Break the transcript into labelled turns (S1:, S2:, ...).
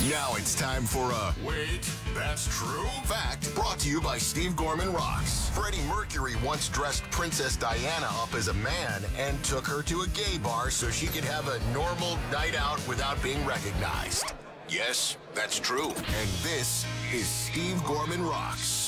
S1: Now it's time for a
S2: Wait, that's true?
S1: fact brought to you by Steve Gorman Rocks. Freddie Mercury once dressed Princess Diana up as a man and took her to a gay bar so she could have a normal night out without being recognized. Yes, that's true. And this is Steve Gorman Rocks.